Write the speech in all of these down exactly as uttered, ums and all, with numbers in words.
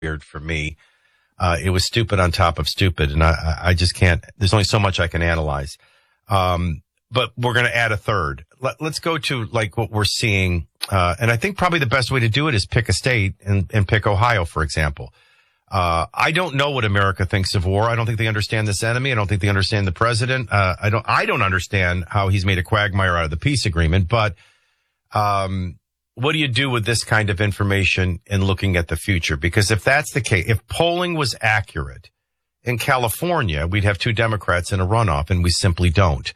weird for me. Uh, it was stupid on top of stupid, and I, I just can't. There's only so much I can analyze. Um, but we're going to add a third. Let, let's go to like what we're seeing, uh, and I think probably the best way to do it is pick a state and, and pick Ohio, for example. Uh, I don't know what America thinks of war. I don't think they understand this enemy. I don't think they understand the president. Uh, I don't. I don't understand how he's made a quagmire out of the peace agreement. But um, what do you do with this kind of information in looking at the future? Because if that's the case, if polling was accurate in California, we'd have two Democrats in a runoff, and we simply don't.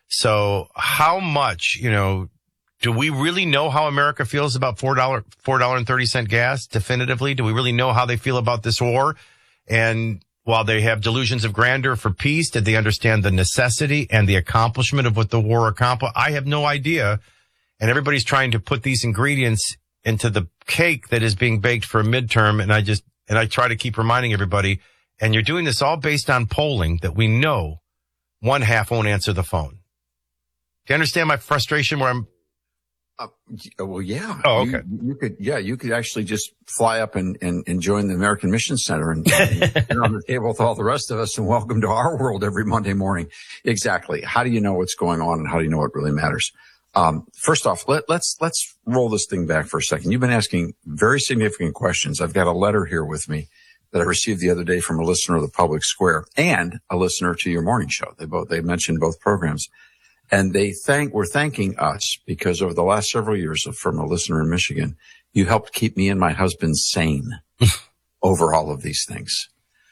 So how much, you know, do we really know how America feels about four dollars, four dollars and thirty cents gas definitively? Do we really know how they feel about this war? And while they have delusions of grandeur for peace, did they understand the necessity and the accomplishment of what the war accomplished? I have no idea. And everybody's trying to put these ingredients into the cake that is being baked for a midterm. And I just, and I try to keep reminding everybody, and you're doing this all based on polling that we know one half won't answer the phone. Do you understand my frustration where I'm, Uh, well, yeah. Oh, okay. You, you could, yeah, you could actually just fly up and, and, and join the American Mission Center and, and get on the table with all the rest of us and welcome to our world every Monday morning. Exactly. How do you know what's going on and how do you know what really matters? Um, first off, let, let's, let's roll this thing back for a second. You've been asking very significant questions. I've got a letter here with me that I received the other day from a listener of the Public Square and a listener to your morning show. They both, they mentioned both programs. And they thank, were thanking us because over the last several years, from a listener in Michigan, you helped keep me and my husband sane over all of these things.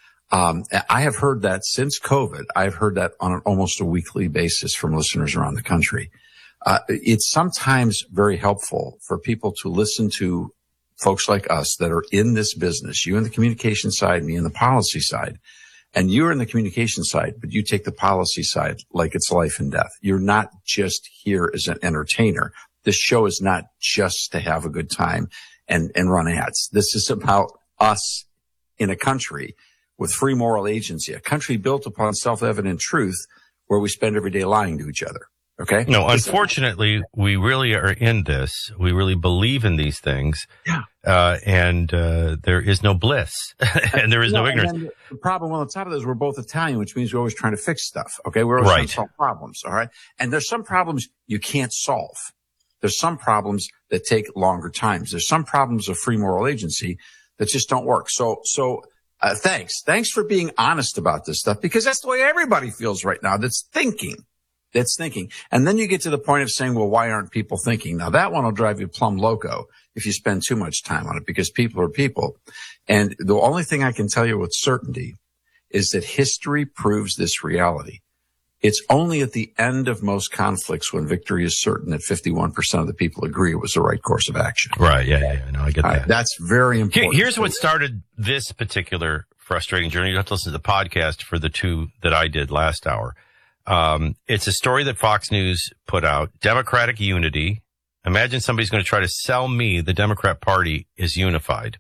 Um, I have heard that since COVID. I've heard that on an almost a weekly basis from listeners around the country. Uh, it's sometimes very helpful for people to listen to folks like us that are in this business, you in the communication side, me in the policy side. And you're in the communication side, but you take the policy side like it's life and death. You're not just here as an entertainer. This show is not just to have a good time and, and run ads. This is about us in a country with free moral agency, a country built upon self-evident truth where we spend every day lying to each other. Okay? No, unfortunately, we really are in this. We really believe in these things. Yeah. Uh, and, uh, there is no bliss and there is no, no ignorance. The problem on the top of this is we're both Italian, which means we're always trying to fix stuff. Okay. We're always right. trying to solve problems. All right. And there's some problems you can't solve. There's some problems that take longer times. There's some problems of free moral agency that just don't work. So, so, uh, thanks. Thanks for being honest about this stuff because that's the way everybody feels right now that's thinking. That's thinking. And then you get to the point of saying, well, why aren't people thinking? Now that one will drive you plumb loco if you spend too much time on it because people are people. And the only thing I can tell you with certainty is that history proves this reality. It's only at the end of most conflicts when victory is certain that fifty-one percent of the people agree it was the right course of action. Right. Yeah. Yeah. yeah. No, I get that. Right, that's very important. Here's what started this particular frustrating journey. You have to listen to the podcast for the two that I did last hour. Um, it's a story that Fox News put out, Democratic unity. Imagine somebody's going to try to sell me the Democrat Party is unified.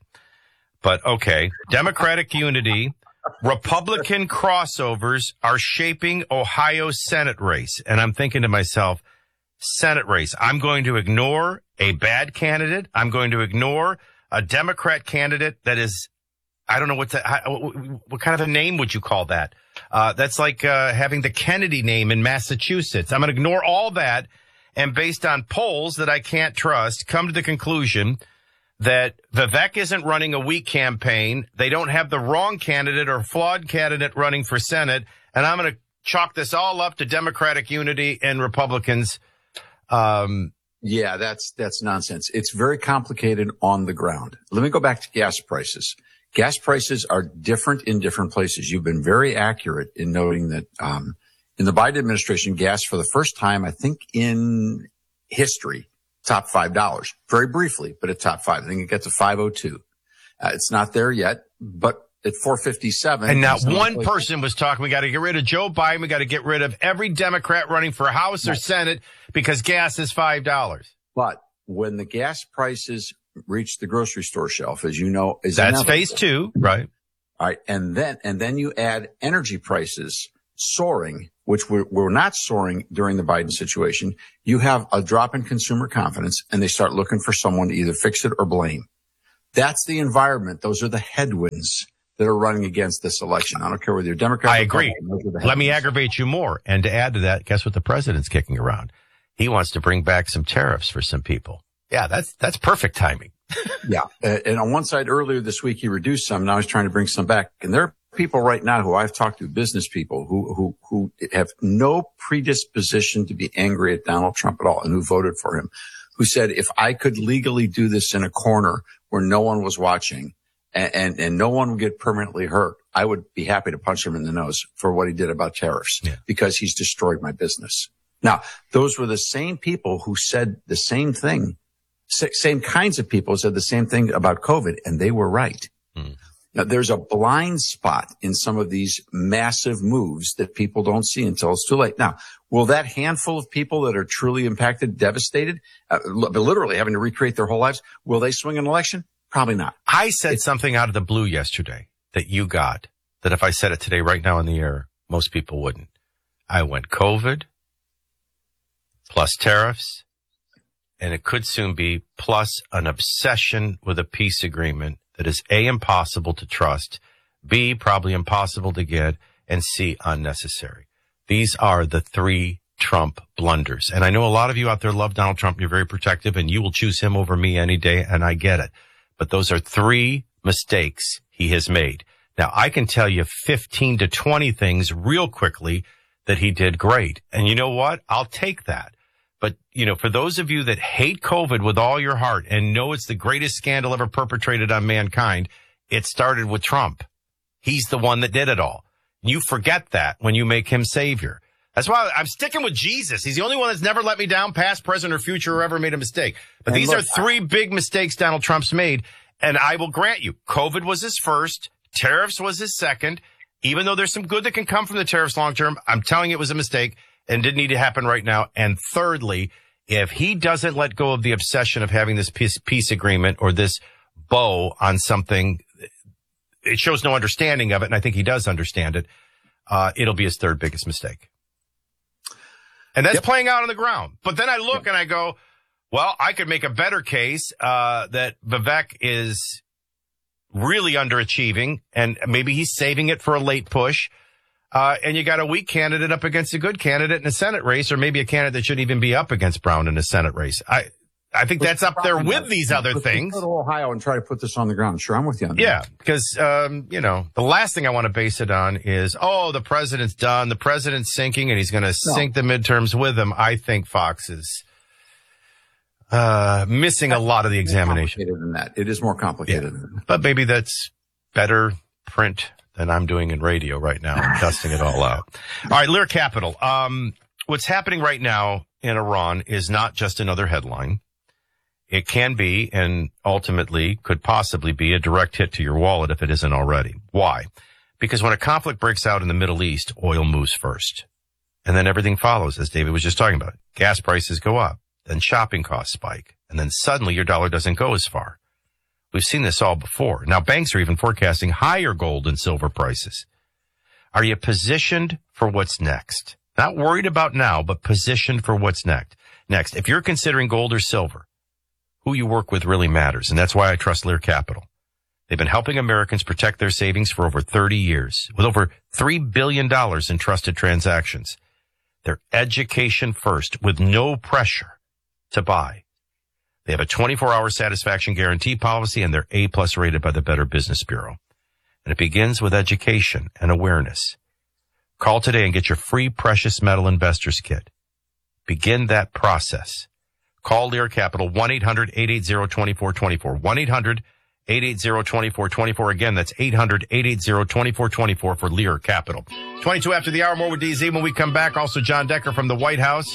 But okay, Democratic unity, Republican crossovers are shaping Ohio's Senate race. And I'm thinking to myself, Senate race, I'm going to ignore a bad candidate. I'm going to ignore a Democrat candidate that is, I don't know what the, what kind of a name would you call that? Uh, that's like, uh, having the Kennedy name in Massachusetts. I'm going to ignore all that. And based on polls that I can't trust, come to the conclusion that Vivek isn't running a weak campaign. They don't have the wrong candidate or flawed candidate running for Senate. And I'm going to chalk this all up to Democratic unity and Republicans. Um, yeah, that's, that's nonsense. It's very complicated on the ground. Let me go back to gas prices. Gas prices are different in different places. You've been very accurate in noting that, um, in the Biden administration, gas for the first time, I think in history, top five dollars. Very briefly, but at top five. I think it got to five oh two. Uh, it's not there yet, but at four fifty-seven. And not one person was talking, we got to get rid of Joe Biden. We got to get rid of every Democrat running for House or Senate because gas is five dollars. But when the gas prices reach the grocery store shelf, as you know, is that's phase two, right? All right. And then, and then you add energy prices soaring, which were, were not soaring during the Biden situation. You have a drop in consumer confidence and they start looking for someone to either fix it or blame. That's the environment. Those are the headwinds that are running against this election. I don't care whether you're Democrat. I agree. Let me aggravate you more. And to add to that, guess what the president's kicking around? He wants to bring back some tariffs for some people. Yeah, that's that's perfect timing. Yeah. And on one side, earlier this week, he reduced some. Now he's trying to bring some back. And there are people right now who I've talked to, business people who who who have no predisposition to be angry at Donald Trump at all and who voted for him, who said, if I could legally do this in a corner where no one was watching and, and, and no one would get permanently hurt, I would be happy to punch him in the nose for what he did about tariffs yeah. because he's destroyed my business. Now, those were the same people who said the same thing, same kinds of people said the same thing about COVID, and they were right. Mm. Now, there's a blind spot in some of these massive moves that people don't see until it's too late. Now, will that handful of people that are truly impacted, devastated, uh, literally having to recreate their whole lives, will they swing an election? Probably not. I said it's, something out of the blue yesterday that you got, that if I said it today right now in the air, most people wouldn't. I went COVID plus tariffs, and it could soon be plus an obsession with a peace agreement that is A, impossible to trust, B, probably impossible to get, and C, unnecessary. These are the three Trump blunders. And I know a lot of you out there love Donald Trump. You're very protective, and you will choose him over me any day, and I get it. But those are three mistakes he has made. Now, I can tell you fifteen to twenty things real quickly that he did great. And you know what? I'll take that. But, you know, for those of you that hate COVID with all your heart and know it's the greatest scandal ever perpetrated on mankind, it started with Trump. He's the one that did it all. You forget that when you make him savior. That's why I'm sticking with Jesus. He's the only one that's never let me down, past, present, or future, or ever made a mistake. But and these look, are three big mistakes Donald Trump's made. And I will grant you, COVID was his first, tariffs was his second. Even though there's some good that can come from the tariffs long term, I'm telling you it was a mistake and didn't need to happen right now. And thirdly, if he doesn't let go of the obsession of having this peace, peace agreement or this bow on something, it shows no understanding of it. And I think he does understand it. Uh, it'll be his third biggest mistake. And that's yep. playing out on the ground. But then I look yep. and I go, well, I could make a better case, uh, that Vivek is really underachieving and maybe he's saving it for a late push. Uh, and you got a weak candidate up against a good candidate in a Senate race, or maybe a candidate that shouldn't even be up against Brown in a Senate race. I, I think that's up there with these other things. Go to Ohio and try to put this on the ground. Sure, I'm with you on that. Yeah, because, um, you know, the last thing I want to base it on is, oh, the president's done. The president's sinking and he's going to no. sink the midterms with him. I think Fox is, uh, missing that's a lot of the examination. More complicated than that. It is more complicated yeah. than that. But maybe that's better print than I'm doing in radio right now. I'm dusting it all out. All right, Lear Capital. Um, what's happening right now in Iran is not just another headline. It can be, and ultimately could possibly be, a direct hit to your wallet if it isn't already. Why? Because when a conflict breaks out in the Middle East, oil moves first. And then everything follows, as David was just talking about. Gas prices go up, then shopping costs spike, and then suddenly your dollar doesn't go as far. We've seen this all before. Now, banks are even forecasting higher gold and silver prices. Are you positioned for what's next? Not worried about now, but positioned for what's next. Next, if you're considering gold or silver, who you work with really matters, and that's why I trust Lear Capital. They've been helping Americans protect their savings for over thirty years, with over three billion dollars in trusted transactions. They're education first, with no pressure to buy. They have a twenty-four hour satisfaction guarantee policy, and they're A-plus rated by the Better Business Bureau. And it begins with education and awareness. Call today and get your free precious metal investors kit. Begin that process. Call Lear Capital, one eight hundred eight eight zero two four two four, one eight hundred eight eight zero two four two four. Again, that's eight hundred eight eight zero two four two four for Lear Capital. twenty-two after the hour, more with D Z. When we come back, also John Decker from the White House.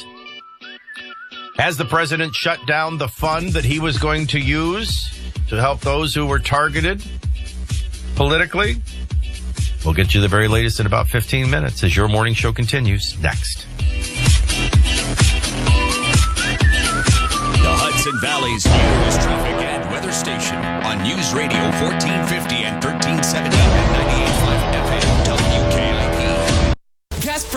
Has the president shut down the fund that he was going to use to help those who were targeted politically? We'll get you the very latest in about fifteen minutes as your morning show continues next. The Hudson Valley's news, traffic, and weather station on News Radio fourteen fifty and thirteen seventy and ninety-eight point five F M W K I P. Gas prices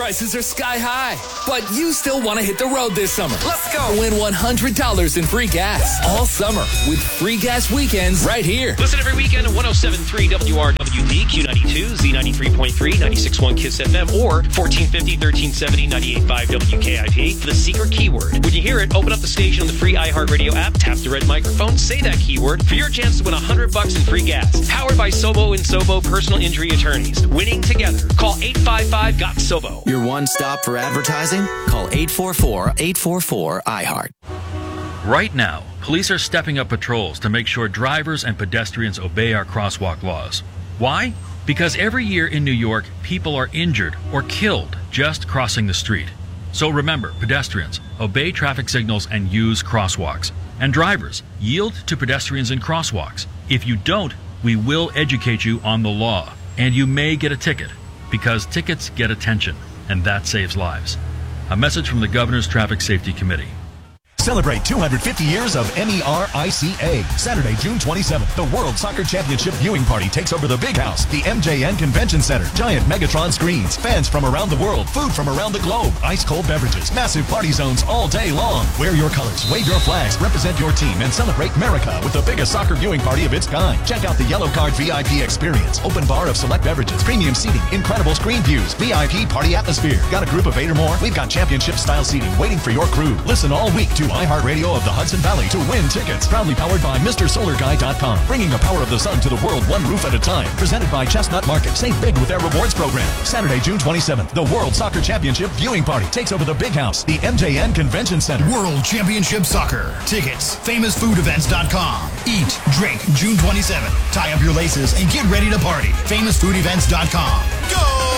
prices are sky high, but you still want to hit the road this summer. Let's go. Win one hundred dollars in free gas all summer with free gas weekends right here. Listen every weekend at one oh seven point three W R W D, Q ninety-two, Z ninety-three point three, ninety-six point one KISS F M, or fourteen fifty, thirteen seventy, ninety-eight point five W K I P for the secret keyword. When you hear it, open up the station on the free iHeartRadio app, tap the red microphone, say that keyword for your chance to win one hundred bucks in free gas. Powered by Sobo and Sobo Personal Injury Attorneys. Winning together. Call eight five five, G O T, S O B O. Your one stop for advertising? Call eight four four, eight four four, I heart. Right now, police are stepping up patrols to make sure drivers and pedestrians obey our crosswalk laws. Why? Because every year in New York, people are injured or killed just crossing the street. So remember, pedestrians, obey traffic signals and use crosswalks. And drivers, yield to pedestrians in crosswalks. If you don't, we will educate you on the law, and you may get a ticket, because tickets get attention, and that saves lives. A message from the Governor's Traffic Safety Committee. Celebrate two hundred fifty years of M E R I C A. Saturday, June twenty-seventh, the World Soccer Championship viewing party takes over the Big House, the M J N Convention Center. Giant Megatron screens, fans from around the world, food from around the globe, ice-cold beverages, massive party zones all day long. Wear your colors, wave your flags, represent your team, and celebrate America with the biggest soccer viewing party of its kind. Check out the Yellow Card V I P experience. Open bar of select beverages, premium seating, incredible screen views, V I P party atmosphere. Got a group of eight or more? We've got championship-style seating waiting for your crew. Listen all week to iHeartRadio of the Hudson Valley to win tickets. Proudly powered by Mister Solar Guy dot com. Bringing the power of the sun to the world one roof at a time. Presented by Chestnut Market. Save big with their rewards program. Saturday, June twenty-seventh, the World Soccer Championship viewing party takes over the Big House, the M J N Convention Center. World Championship Soccer. Tickets, famous food events dot com. Eat, drink, June twenty-seventh. Tie up your laces and get ready to party. famous food events dot com. Go!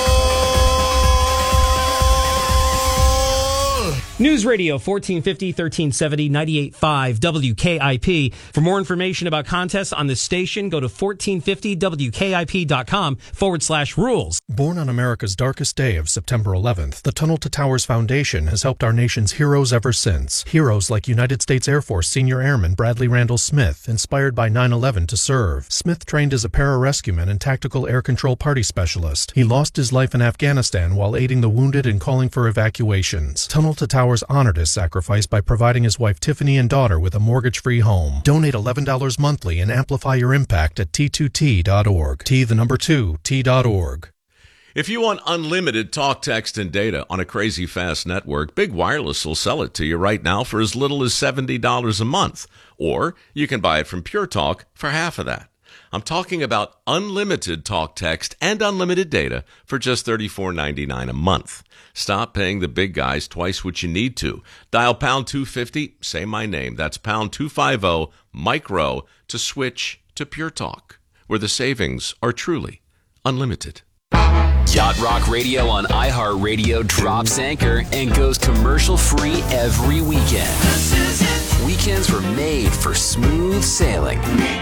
News Radio fourteen fifty, thirteen seventy, ninety-eight point five W K I P. For more information about contests on this station, go to fourteen fifty W K I P dot com forward slash rules. Born on America's darkest day of September eleventh, the Tunnel to Towers Foundation has helped our nation's heroes ever since. Heroes like United States Air Force Senior Airman Bradley Randall Smith, inspired by nine eleven to serve. Smith trained as a pararescueman and tactical air control party specialist. He lost his life in Afghanistan while aiding the wounded and calling for evacuations. Tunnel to Towers honored his sacrifice by providing his wife Tiffany and daughter with a mortgage-free home. Donate eleven dollars monthly and amplify your impact at T two T dot org. T the number two, T dot org. If you want unlimited talk, text, and data on a crazy fast network, Big Wireless will sell it to you right now for as little as seventy dollars a month. Or you can buy it from Pure Talk for half of that. I'm talking about unlimited talk, text, and unlimited data for just thirty-four ninety-nine a month. Stop paying the big guys twice what you need to. Dial pound two fifty, say my name. That's pound two fifty, micro, to switch to Pure Talk, where the savings are truly unlimited. Yacht Rock Radio on iHeartRadio drops anchor and goes commercial-free every weekend. Weekends were made for smooth sailing.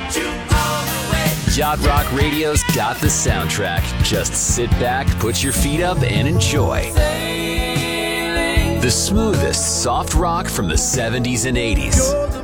Yacht Rock Radio's got the soundtrack. Just sit back, put your feet up, and enjoy. The smoothest soft rock from the seventies and eighties.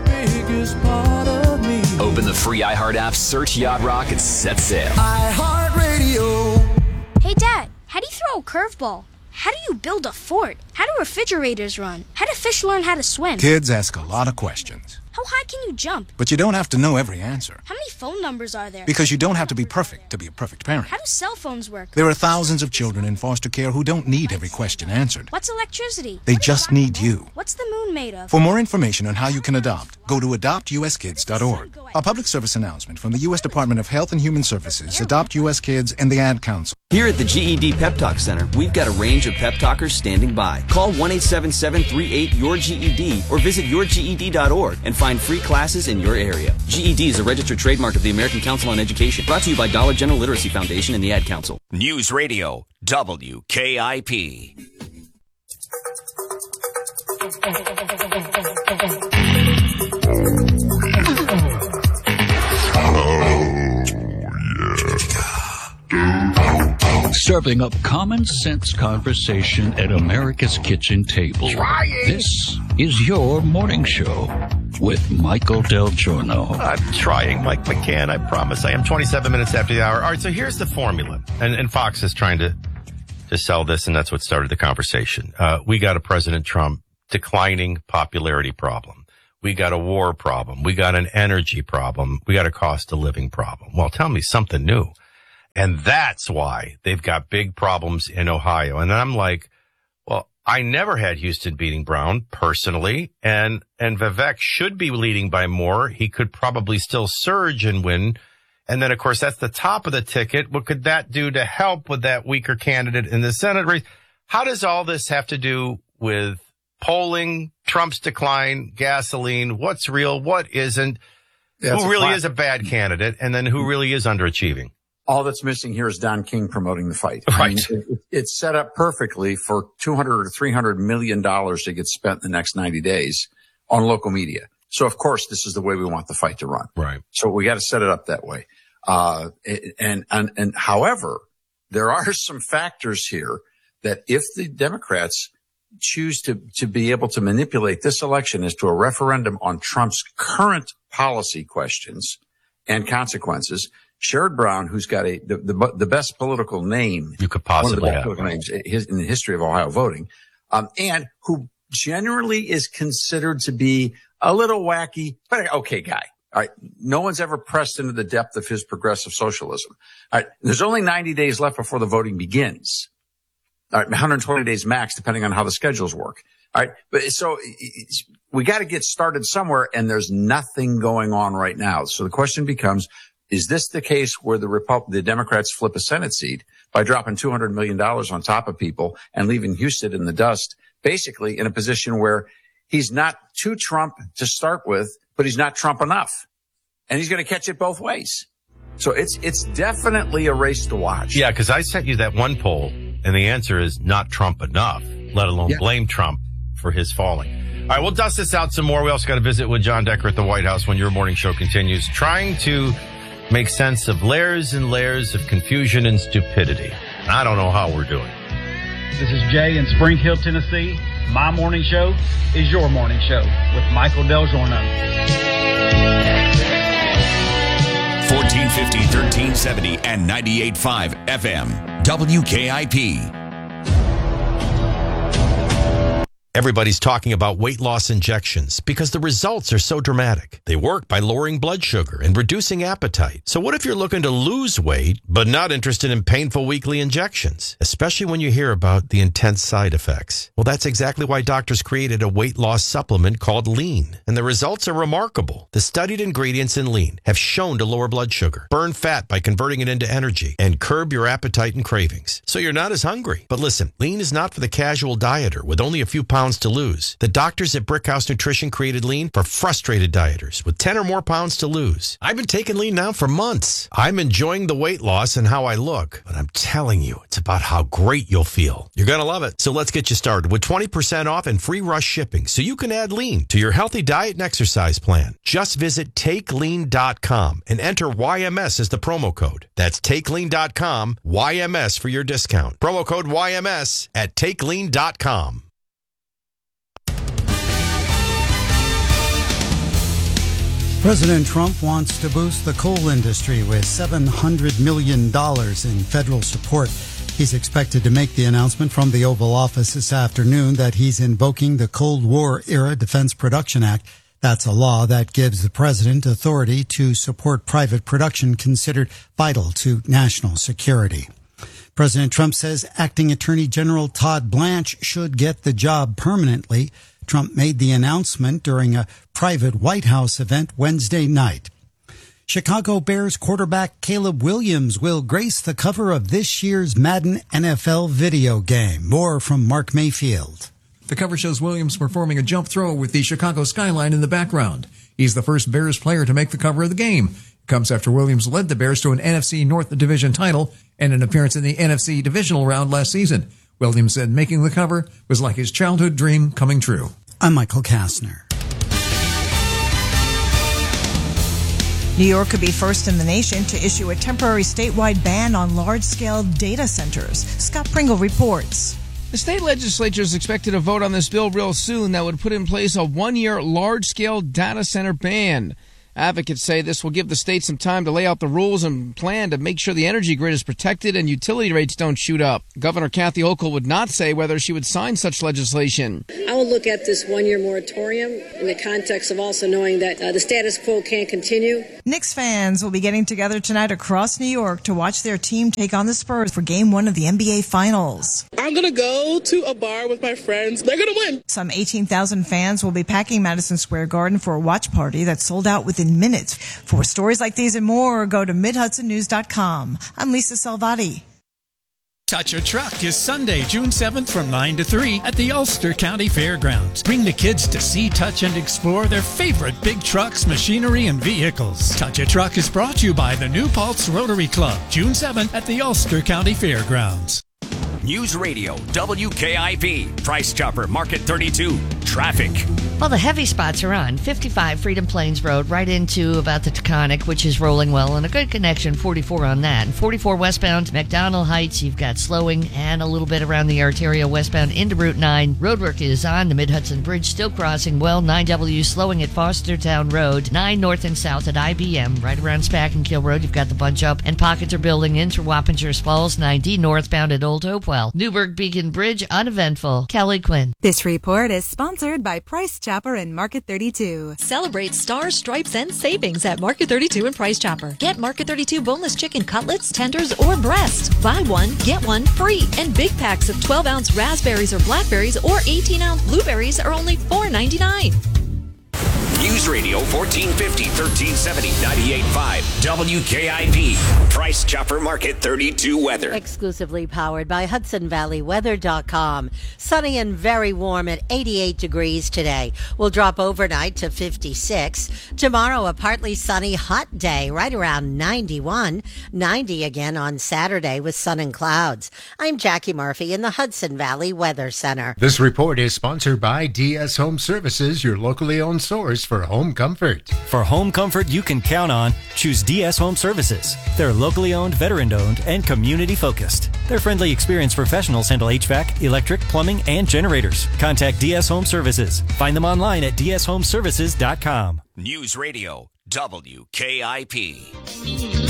Open the free iHeart app, search Yacht Rock, and set sail. iHeartRadio. Hey, Dad, how do you throw a curveball? How do you build a fort? How do refrigerators run? How do fish learn how to swim? Kids ask a lot of questions. How high can you jump? But you don't have to know every answer. How many phone numbers are there? Because you don't have to be perfect to be a perfect parent. How do cell phones work? There are thousands of children in foster care who don't need every question answered. What's electricity? They just need you. What's the moon made of? For more information on how you can adopt, go to adopt U S kids dot org. A public service announcement from the U S Department of Health and Human Services, Adopt U S Kids, and the Ad Council. Here at the G E D Pep Talk Center, we've got a range of pep talkers standing by. Call one eight seven seven, three eight, Y O U R G E D or visit your G E D dot org and find free classes in your area. G E D is a registered trademark of the American Council on Education. Brought to you by Dollar General Literacy Foundation and the Ad Council. News Radio W K I P. Serving up common sense conversation at America's kitchen table. This is your morning show with Michael Del Giorno. I'm trying, Mike McCann. I promise. I am twenty-seven minutes after the hour. All right, so here's the formula. And, and Fox is trying to to sell this, and that's what started the conversation. Uh, we got a President Trump declining popularity problem. We got a war problem. We got an energy problem. We got a cost of living problem. Well, tell me something new. And that's why they've got big problems in Ohio. And I'm like, well, I never had Houston beating Brown personally, and, and Vivek should be leading by more. He could probably still surge and win. And then, of course, that's the top of the ticket. What could that do to help with that weaker candidate in the Senate race? How does all this have to do with polling, Trump's decline, gasoline? What's real? What isn't? Yeah, who really a is a bad candidate? And then who really is underachieving? All that's missing here is Don King promoting the fight. Right. I mean, it, it's set up perfectly for two hundred or three hundred million dollars to get spent in the next ninety days on local media. So, of course, this is the way we want the fight to run. Right. So we got to set it up that way. Uh, and, and, and however, there are some factors here that if the Democrats choose to, to be able to manipulate this election as to a referendum on Trump's current policy questions and consequences, Sherrod Brown, who's got a, the, the, the best political name you could possibly have, have political names in the history of Ohio voting, um, and who generally is considered to be a little wacky, but an okay guy. All right. No one's ever pressed into the depth of his progressive socialism. All right. There's only ninety days left before the voting begins. All right. one hundred twenty days max, depending on how the schedules work. All right. But so we got to get started somewhere, and there's nothing going on right now. So the question becomes, is this the case where the Repub- the Democrats flip a Senate seat by dropping two hundred million dollars on top of people and leaving Houston in the dust, basically in a position where he's not too Trump to start with, but he's not Trump enough. And he's going to catch it both ways. So it's it's definitely a race to watch. Yeah, because I sent you that one poll, and the answer is not Trump enough, let alone yeah. blame Trump for his falling. All right, we'll dust this out some more. We also got to visit with John Decker at the White House when your morning show continues, trying to make sense of layers and layers of confusion and stupidity. I don't know how we're doing. This is Jay in Spring Hill, Tennessee. My morning show is your morning show with Michael Del Giorno. fourteen fifty, thirteen seventy, and ninety-eight point five F M. W K I P. Everybody's talking about weight loss injections because the results are so dramatic. They work by lowering blood sugar and reducing appetite. So what if you're looking to lose weight but not interested in painful weekly injections, especially when you hear about the intense side effects? Well, that's exactly why doctors created a weight loss supplement called Lean, and the results are remarkable. The studied ingredients in Lean have shown to lower blood sugar, burn fat by converting it into energy, and curb your appetite and cravings, so you're not as hungry. But listen, Lean is not for the casual dieter with only a few pounds to lose. The doctors at Brickhouse Nutrition created Lean for frustrated dieters with ten or more pounds to lose. I've been taking Lean now for months. I'm enjoying the weight loss and how I look, but I'm telling you, it's about how great you'll feel. You're going to love it. So let's get you started with twenty percent off and free rush shipping so you can add Lean to your healthy diet and exercise plan. Just visit take lean dot com and enter Y M S as the promo code. That's take lean dot com, Y M S for your discount. Promo code Y M S at take lean dot com. President Trump wants to boost the coal industry with seven hundred million dollars in federal support. He's expected to make the announcement from the Oval Office this afternoon that he's invoking the Cold War-era Defense Production Act. That's a law that gives the president authority to support private production considered vital to national security. President Trump says acting Attorney General Todd Blanche should get the job permanently. Trump made the announcement during a private White House event Wednesday night. Chicago Bears quarterback Caleb Williams will grace the cover of this year's Madden N F L video game. More from Mark Mayfield. The cover shows Williams performing a jump throw with the Chicago skyline in the background. He's the first Bears player to make the cover of the game. It comes after Williams led the Bears to an N F C North Division title and an appearance in the N F C Divisional round last season. Williams said making the cover was like his childhood dream coming true. I'm Michael Kastner. New York could be first in the nation to issue a temporary statewide ban on large-scale data centers. Scott Pringle reports. The state legislature is expected to vote on this bill real soon that would put in place a one-year large-scale data center ban. Advocates say this will give the state some time to lay out the rules and plan to make sure the energy grid is protected and utility rates don't shoot up. Governor Kathy Hochul would not say whether she would sign such legislation. I will look at this one-year moratorium in the context of also knowing that uh, the status quo can't continue. Knicks fans will be getting together tonight across New York to watch their team take on the Spurs for Game one of the N B A Finals. I'm going to go to a bar with my friends. They're going to win. Some eighteen thousand fans will be packing Madison Square Garden for a watch party that sold out within minutes. For stories like these and more, go to mid hudson news dot com. I'm Lisa Salvati. Touch a Truck is Sunday, June seventh from nine to three at the Ulster County Fairgrounds. Bring the kids to see, touch, and explore their favorite big trucks, machinery, and vehicles. Touch a Truck is brought to you by the New Paltz Rotary Club, June seventh at the Ulster County Fairgrounds. News Radio, W K I P, Price Chopper, Market thirty-two, traffic. Well, the heavy spots are on fifty-five Freedom Plains Road, right into about the Taconic, which is rolling well, and a good connection, forty-four on that. And forty-four westbound, McDonald Heights, you've got slowing, and a little bit around the arterial westbound into Route nine. Roadwork is on the Mid-Hudson Bridge, still crossing well. nine W slowing at Fostertown Road. nine north and south at I B M, right around Spack and Kill Road. You've got the bunch up, and pockets are building in through Wappingers Falls. nine D northbound at Old Hopewell. Newburgh Beacon Bridge, uneventful. Kelly Quinn. This report is sponsored by Price Chopper and Market thirty-two. Celebrate stars, stripes, and savings at Market thirty-two and Price Chopper. Get Market thirty-two boneless chicken cutlets, tenders, or breasts. Buy one, get one free. And big packs of twelve ounce raspberries or blackberries or eighteen ounce blueberries are only four ninety-nine. News Radio fourteen fifty, thirteen seventy, ninety-eight point five, W K I P, Price Chopper Market thirty-two weather. Exclusively powered by Hudson Valley Weather dot com. Sunny and very warm at eighty-eight degrees today. We'll drop overnight to fifty-six. Tomorrow, a partly sunny, hot day, right around ninety-one. ninety again on Saturday with sun and clouds. I'm Jackie Murphy in the Hudson Valley Weather Center. This report is sponsored by D S Home Services, your locally owned source for home comfort. For home comfort you can count on, choose D S Home Services. They're locally owned, veteran-owned, and community-focused. Their friendly, experienced professionals handle H V A C, electric, plumbing, and generators. Contact D S Home Services. Find them online at d s home services dot com. News Radio, W K I P.